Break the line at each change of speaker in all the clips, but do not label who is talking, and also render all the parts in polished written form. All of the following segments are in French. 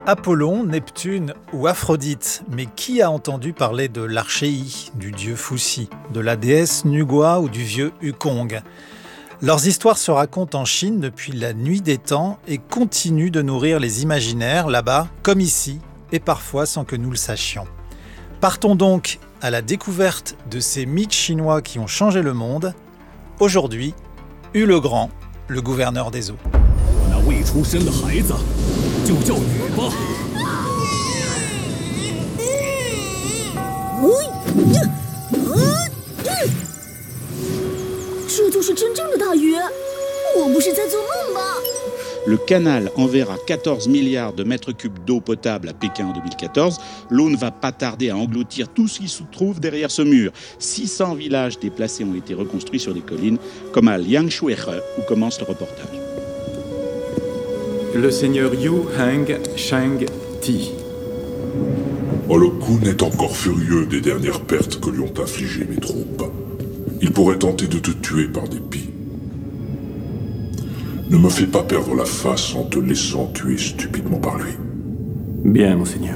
Apollon, Neptune ou Aphrodite, mais qui a entendu parler de l'Archéi, du dieu Fuxi, de la déesse Nugua ou du vieux Wukong? Leurs histoires se racontent en Chine depuis la nuit des temps et continuent de nourrir les imaginaires là-bas comme ici, et parfois sans que nous le sachions. Partons donc à la découverte de ces mythes chinois qui ont changé le monde. Aujourd'hui, Hu le Grand, le gouverneur des eaux.
那未出生的孩子就叫禹吧。
这就是真正的大鱼，我不是在做梦吧？
Le canal enverra 14 milliards de mètres cubes d'eau potable à Pékin en 2014. L'eau ne va pas tarder à engloutir tout ce qui se trouve derrière ce mur. 600 villages déplacés ont été reconstruits sur des collines, comme à Liangshuehe, où commence le reportage.
Le seigneur Yu Heng Sheng Ti.
Oh, le Kun est encore furieux des dernières pertes que lui ont infligées mes troupes. Il pourrait tenter de te tuer par dépit. Ne me fais pas perdre la face en te laissant tuer stupidement par lui.
Bien, monseigneur.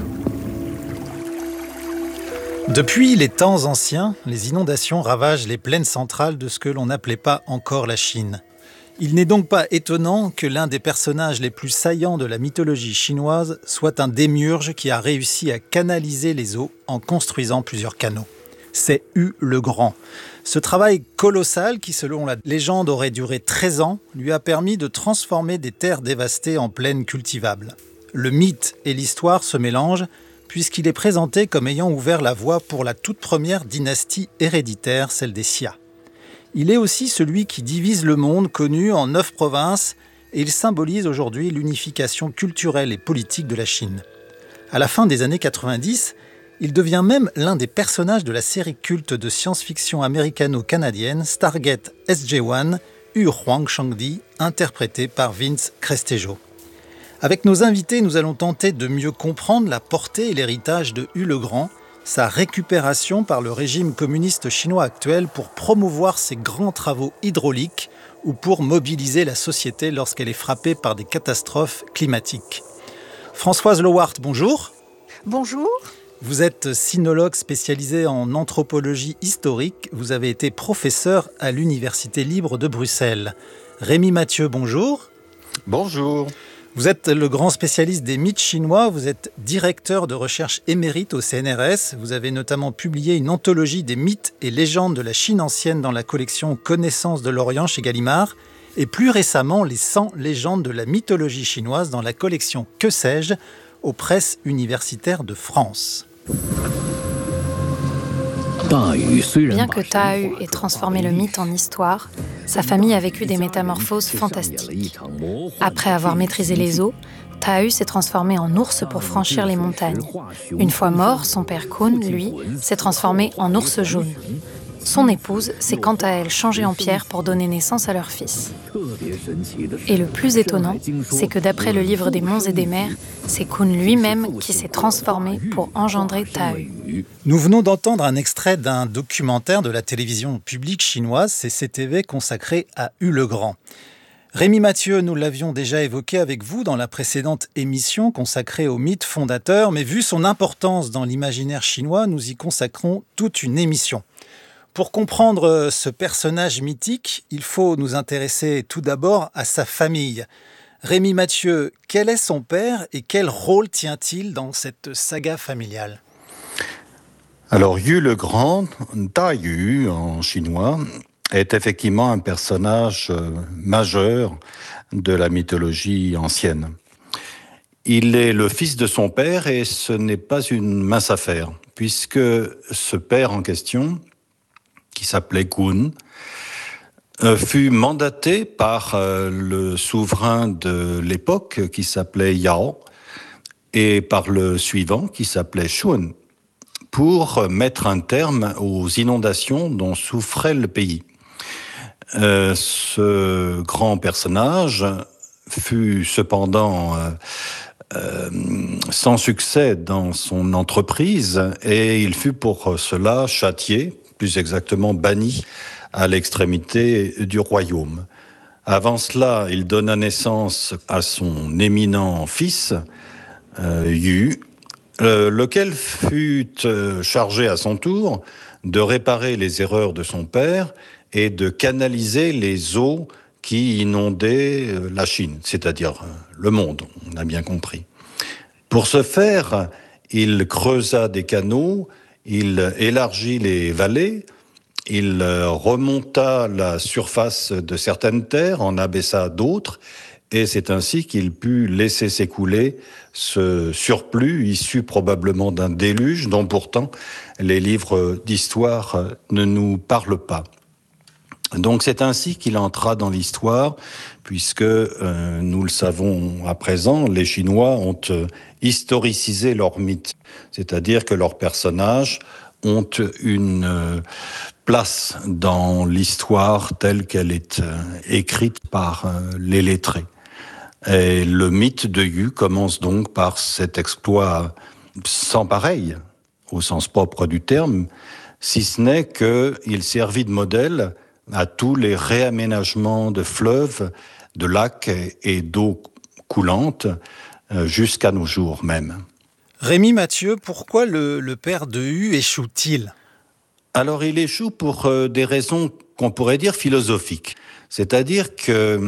Depuis les temps anciens, les inondations ravagent les plaines centrales de ce que l'on n'appelait pas encore la Chine. Il n'est donc pas étonnant que l'un des personnages les plus saillants de la mythologie chinoise soit un démiurge qui a réussi à canaliser les eaux en construisant plusieurs canaux. C'est Hu le Grand. Ce travail colossal, qui selon la légende aurait duré 13 ans, lui a permis de transformer des terres dévastées en plaines cultivables. Le mythe et l'histoire se mélangent, puisqu'il est présenté comme ayant ouvert la voie pour la toute première dynastie héréditaire, celle des Xia. Il est aussi celui qui divise le monde connu en 9 provinces et il symbolise aujourd'hui l'unification culturelle et politique de la Chine. À la fin des années 90, il devient même l'un des personnages de la série culte de science-fiction américano-canadienne Stargate SG-1, Hu Huang Shangdi, interprété par Vince Crestejo. Avec nos invités, nous allons tenter de mieux comprendre la portée et l'héritage de Hu le Grand, sa récupération par le régime communiste chinois actuel pour promouvoir ses grands travaux hydrauliques ou pour mobiliser la société lorsqu'elle est frappée par des catastrophes climatiques. Françoise Lowart, bonjour.
Bonjour.
Vous êtes sinologue spécialisée en anthropologie historique. Vous avez été professeur à l'Université libre de Bruxelles. Rémi Mathieu, bonjour.
Bonjour.
Vous êtes le grand spécialiste des mythes chinois, vous êtes directeur de recherche émérite au CNRS. Vous avez notamment publié une anthologie des mythes et légendes de la Chine ancienne dans la collection Connaissances de l'Orient chez Gallimard. Et plus récemment, les 100 légendes de la mythologie chinoise dans la collection Que sais-je aux presses universitaires de France.
Bien que Tahu ait transformé le mythe en histoire, sa famille a vécu des métamorphoses fantastiques. Après avoir maîtrisé les eaux, Tahu s'est transformé en ours pour franchir les montagnes. Une fois mort, son père Kun, lui, s'est transformé en ours jaune. Son épouse s'est quant à elle changée en pierre pour donner naissance à leur fils. Et le plus étonnant, c'est que d'après le livre des monts et des mers, c'est Kun lui-même qui s'est transformé pour engendrer Tahu.
Nous venons d'entendre un extrait d'un documentaire de la télévision publique chinoise, CCTV, consacré à Hu le Grand. Rémi Mathieu, nous l'avions déjà évoqué avec vous dans la précédente émission consacrée au mythe fondateur, mais vu son importance dans l'imaginaire chinois, nous y consacrons toute une émission. Pour comprendre ce personnage mythique, il faut nous intéresser tout d'abord à sa famille. Rémi Mathieu, quel est son père et quel rôle tient-il dans cette saga familiale ?
Alors, Hu le Grand, Tahu en chinois, est effectivement un personnage majeur de la mythologie ancienne. Il est le fils de son père et ce n'est pas une mince affaire, puisque ce père en question, qui s'appelait Kun, fut mandaté par le souverain de l'époque qui s'appelait Yao et par le suivant qui s'appelait Shun pour mettre un terme aux inondations dont souffrait le pays. Ce grand personnage fut cependant sans succès dans son entreprise et il fut pour cela châtié, plus exactement banni à l'extrémité du royaume. Avant cela, il donna naissance à son éminent fils, Yu, lequel fut chargé à son tour de réparer les erreurs de son père et de canaliser les eaux qui inondaient la Chine, c'est-à-dire le monde, on a bien compris. Pour ce faire, il creusa des canaux, il élargit les vallées, il remonta la surface de certaines terres, en abaissa d'autres, et c'est ainsi qu'il put laisser s'écouler ce surplus issu probablement d'un déluge dont pourtant les livres d'histoire ne nous parlent pas. Donc c'est ainsi qu'il entra dans l'histoire, puisque nous le savons à présent, les Chinois ont historicisé leur mythe, c'est-à-dire que leurs personnages ont une place dans l'histoire telle qu'elle est écrite par les lettrés. Et le mythe de Yu commence donc par cet exploit sans pareil, au sens propre du terme, si ce n'est qu'il servit de modèle à tous les réaménagements de fleuves, de lacs et d'eau coulantes jusqu'à nos jours même.
Rémi Mathieu, pourquoi le père de Yu échoue-t-il ?
Alors il échoue pour des raisons qu'on pourrait dire philosophiques. C'est-à-dire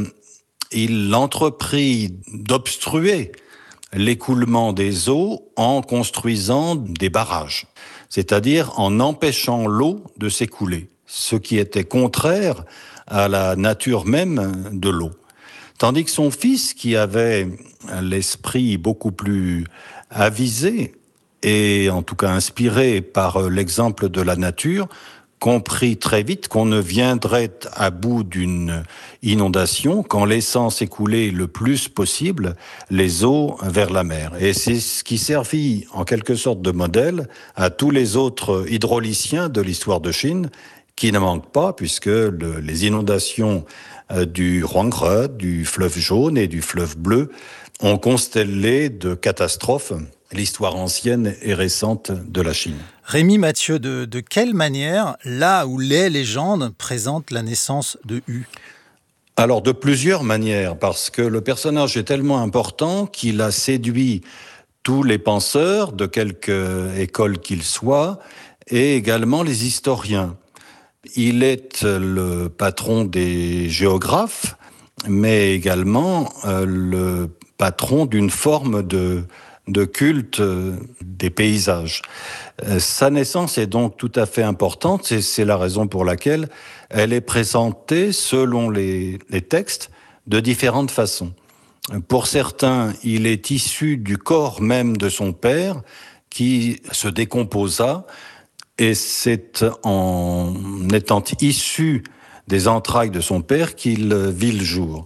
qu'il entreprit d'obstruer l'écoulement des eaux en construisant des barrages, c'est-à-dire en empêchant l'eau de s'écouler, ce qui était contraire à la nature même de l'eau. Tandis que son fils, qui avait l'esprit beaucoup plus avisé, et en tout cas inspiré par l'exemple de la nature, comprit très vite qu'on ne viendrait à bout d'une inondation qu'en laissant s'écouler le plus possible les eaux vers la mer. Et c'est ce qui servit en quelque sorte de modèle à tous les autres hydrauliciens de l'histoire de Chine, qui ne manquent pas, puisque les inondations du Huanghe, du fleuve jaune et du fleuve bleu ont constellé de catastrophes l'histoire ancienne et récente de la Chine.
Rémi Mathieu, de quelle manière, là où les légendes présentent la naissance de Yu ?
Alors, de plusieurs manières, parce que le personnage est tellement important qu'il a séduit tous les penseurs, de quelque école qu'ils soient, et également les historiens. Il est le patron des géographes, mais également le patron d'une forme de culte des paysages. Sa naissance est donc tout à fait importante, et c'est la raison pour laquelle elle est présentée selon les textes de différentes façons. Pour certains, il est issu du corps même de son père qui se décomposa, et c'est en étant issu des entrailles de son père qu'il vit le jour.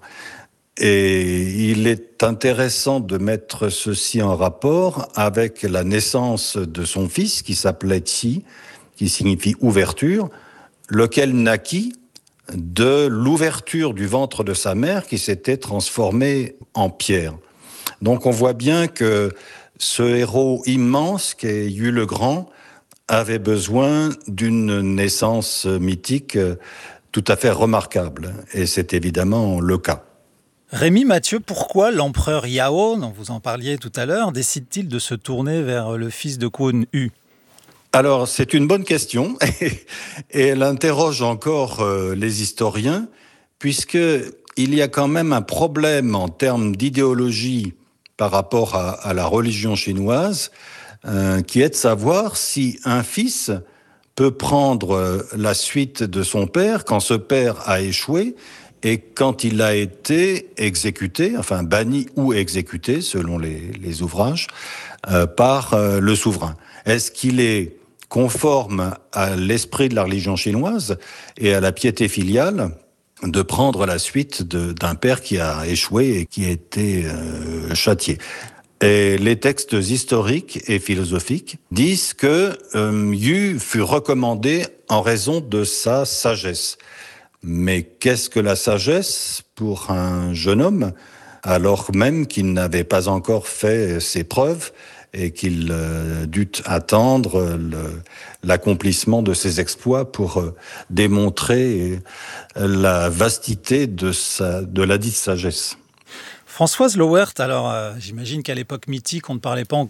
Et il est intéressant de mettre ceci en rapport avec la naissance de son fils, qui s'appelait Qi, qui signifie ouverture, lequel naquit de l'ouverture du ventre de sa mère qui s'était transformée en pierre. Donc on voit bien que ce héros immense qu'est Yu le Grand avait besoin d'une naissance mythique tout à fait remarquable. Et c'est évidemment le cas.
Rémi Mathieu, pourquoi l'empereur Yao, dont vous en parliez tout à l'heure, décide-t-il de se tourner vers le fils de Kwon Yu ?
Alors, c'est une bonne question, et elle interroge encore les historiens, puisqu'il y a quand même un problème en termes d'idéologie par rapport à la religion chinoise, qui est de savoir si un fils peut prendre la suite de son père quand ce père a échoué et quand il a été exécuté, enfin banni ou exécuté selon les ouvrages, par le souverain. Est-ce qu'il est conforme à l'esprit de la religion chinoise et à la piété filiale de prendre la suite d'un père qui a échoué et qui a été châtié? Et les textes historiques et philosophiques disent que Yu fut recommandé en raison de sa sagesse. Mais qu'est-ce que la sagesse pour un jeune homme, alors même qu'il n'avait pas encore fait ses preuves et qu'il dut attendre l'accomplissement de ses exploits pour démontrer la vastité de la dite sagesse?
Françoise Lauwert, alors j'imagine qu'à l'époque mythique, on ne parlait pas